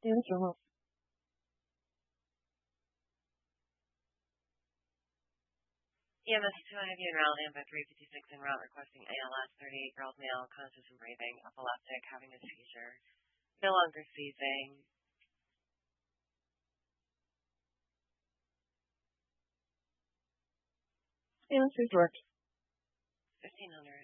answer was. EMS 2, I have you in route number 356 en route requesting ALS, 38-year-old male, conscious and breathing, epileptic, having a seizure, no longer seizing. Answer direct. 1500.